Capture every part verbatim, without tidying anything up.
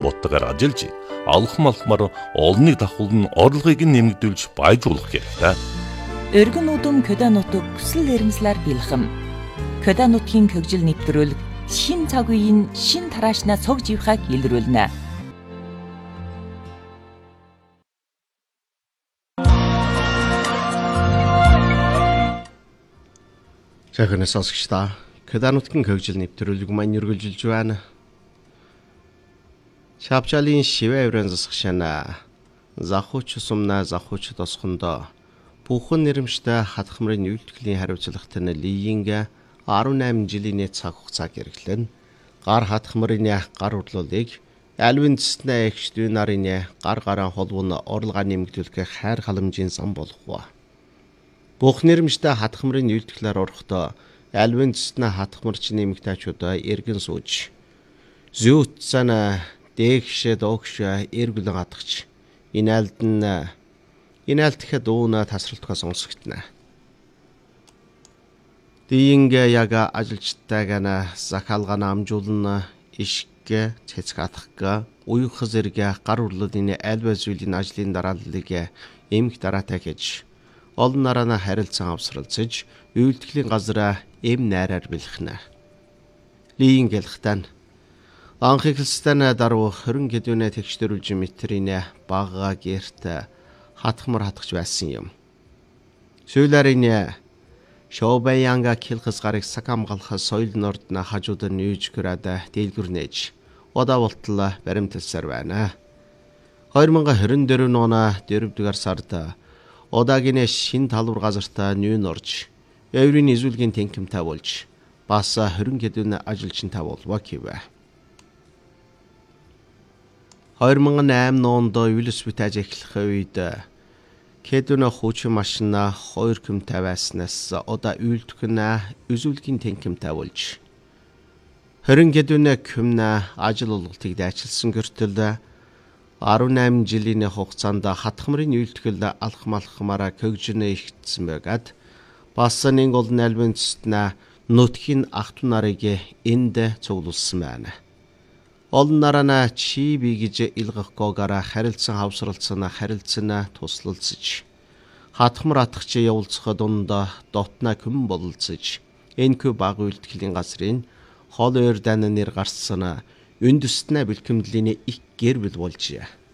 холбоотойгоор ажиллаж алхам алхмаар олныг давхулн орлогыг нь нэмэгдүүлж баяжуулах хэрэгтэй. Өргөн үдэм Кёда нутаг хүсэл эрмэлзлэр бэлхэм. Кёда нутгийн хөгжил нэвтрүүлэг шин цаг үеийн шин тараашна цог живхаг илрүүлнэ. Сайхан сонсогчдаа Кёда нутгийн хөгжил нэвтрүүлэг маань үргэлжилж байна. Шапчалын шивэ еврэн засгшана. Захууч сумна захууч тосхондоо бүхэн нэрмжтэй хатхмрын үйлдэхлийн хариуцлагатай нь Лиинга арван найман жилийн цаг хугацааг хэрэглэн гар хатхмрын гар урлуулыг альвин цэснэ эгч дүү нарын гар гараан холбон орлогоо нэмэгдүүлэх хайр халамжийн зам болох. Бүх нэрмжтэй хатхмрын үйлдэхлээр орохдоо альвин цэснэ хатхмарч нэмэгтэйчудаа эргэн сууж зүүцэн дэгш догш эргүлэн хатгач инээлд нь инээлтгэхэд дууна тасралтгаа сонсогдно. Диингэ яга ажилчтайгана захалгана амжуулна ишгэ цэцгатхга уйх зэрэг гар урлалын альва зүйлийн ажлын дарааллыг эмх дараатай гэж олон нараа харилцан авсралцаж үйлдэхлийн газараа эм найраар бэлхнэ. Лиин гэлхтан анх эхэлстэн даруй хорин гэдүнэ тэгчдэрүүлж мэтрийнэ бага гэрт хатхмар хатгч байсан юм. Сүүлэрийнэ шоубаянга килхс гарыг сакамгалах соёл нордна хажууд нь нүүж гэрада дэлгүрнэж удаа болтол баримталсаар байна. две тысячи двадцать четыре оны дөрөвдүгээр сард удаагийн шин талбар газартаа нүүн орж еврийн изүүлгийн тэнхимтэй болж бас хорин гэдүнэ ажилчинтай болов гэвэ. две тысячи восемь онд Уилсбит ажиглах үед Кэдүнэ хуучин машина хоёр хүмтэй байснаас одоо үйлдвэрнэ үзүүлгийн тэнхимтэй болж хорин гэдүнэ хүмнэ ажил олголтыг дайчилсан гэртэл арван найман жилийн хугацаанд хатхмрын үйлдвэрлэл алхам алхмаараа хөгжинэ ихтсэн байгаад бас нэг олон альбан цэснэ нутгийн ах дүү нарыг энд цуглуулсан байна. Олон нарана чи би гэж илгэхгүйгээр харилцан хавсралцсан харилцан туслалцж хатхмар атгч явуулцах дунд дотна хүм бололцож энэхүү баг үйлдэхлийн газрын хол өөр дан нэр гарсан үндэстнэ бэлтгэмдлийн их гэрбэл болж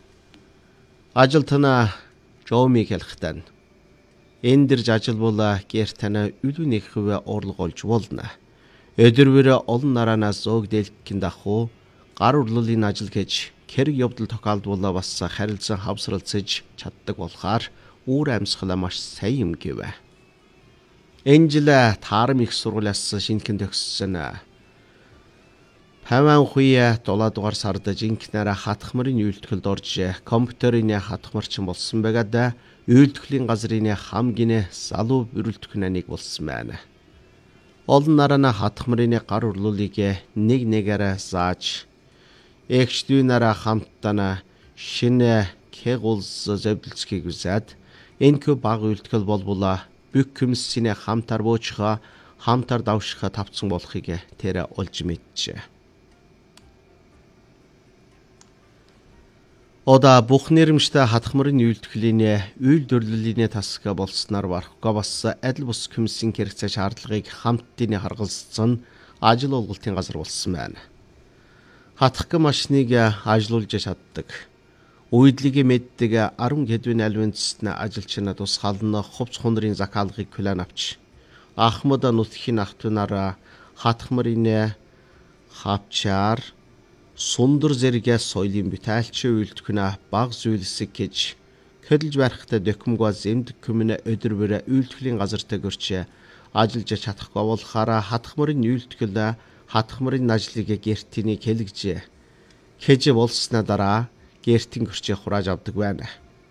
ажилтна Жоми хэлхтэн эндэрж ажилбула гэр тана үлүнийх хөвө орлоголж болно. Өдөрвөр олон наранаас зөг дэлгкин дахуу гар урлалын ажил гэж хэрэг явдал тохиолдвол бас харилцан хавсралцаж чаддаг болохоор үүр амьсгалаа маш сайн юм гэвэ. Энэ жил таарам их сургуулиас шинхэн төгссөн Паван хуя дулаа дугаар сард жинкнээр хатхмрын үйлдэлд орж компьютерийн хатхмарчин болсон байгаад үйлдэхлийн газрын хамгийн залуу бүрэлдэхүүнийг болсон байна. Олон нараа хатхмрын гар урлуулыг нэг нэгээр зааж эгч дүү нараа хамтдаа шинэ кегулс зэвдэлцгийг үзээд энэхүү баг үйлдэхэл болбола бүх хүмсийн хамтар буучха хамтар давшха тавцсан болохыг тэр олж мэджээ. Ода бүх нэрмжтэй хатхмрын үйлдэхлийн үйлдвэрлэлийн тасга болсноор барахгүй бас адил бус хүмсийн хэрэгцээ шаардлагыг хамтдын харгалзсан ажил олголтын газар болсон байна. Хатхаг машиныг ажилуулж чаддаг. Үйдлийг мэддэг арван гэдвэн альвин цэснэ ажилчнаа тусгаална хувц хундрын захаалгыг хүлээн авч Ахмад нутгийн ах дүү нараа хатхмрын хавчаар сундар зэрэг соёлын битээлч үйлдэхнэ баг зүйлсэг гэж хөдөлж барихтай докумгоо зэмдэг хүмнэ өдөрвөр үйлдэхлийн газартай гөрч ажиллаж чадахгүй болохоор хатхмрын үйлдэхэл хатхмрын ажлыг гэртний хэлгэж хэж болсноо дараа гэртийн гөрчөө хурааж авдаг байна.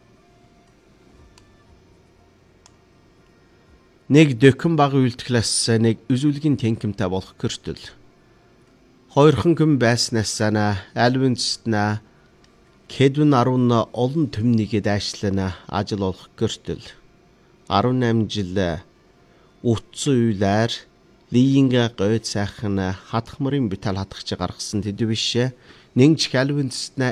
Нэг докум баг үйлдэхлээс нэг үзүүлгийн тэнхимтэй болох гэртэл хоёрхан хүм байснаас альвин цэснэ Кэдүн арван олон төмнийг дайшлана ажил олох гэртэл арван найман жил утсан үйлээр Лиинга гойд сайхан хатхмрын битал хатгч гаргасан тэд биш нэгж Кальвин цэснэ